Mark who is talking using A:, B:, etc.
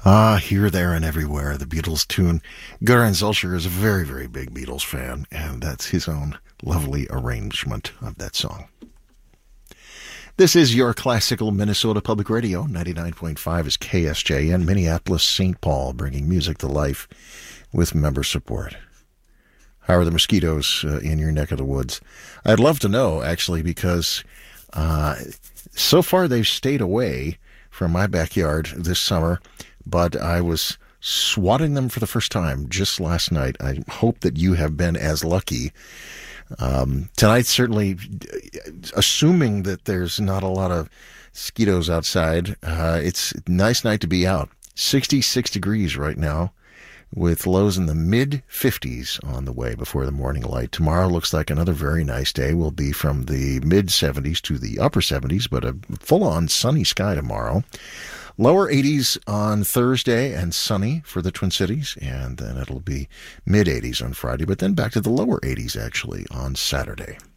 A: Ah, Here, There, and Everywhere, the Beatles tune. Göran Zülcher is a very, very big Beatles fan, and that's his own lovely arrangement of that song. This is your classical Minnesota Public Radio. 99.5 is KSJN, Minneapolis, St. Paul, bringing music to life with member support. How are the mosquitoes in your neck of the woods? I'd love to know, actually, because so far they've stayed away from my backyard this summer, but I was swatting them for the first time just last night. I hope that you have been as lucky. Tonight, certainly, assuming that there's not a lot of mosquitoes outside, it's a nice night to be out. 66 degrees right now, with lows in the mid-50s on the way before the morning light. Tomorrow looks like another very nice day. Will be from the mid-70s to the upper 70s, but a full-on sunny sky tomorrow. Lower 80s on Thursday and sunny for the Twin Cities, and then it'll be mid-80s on Friday, but then back to the lower 80s, actually, on Saturday.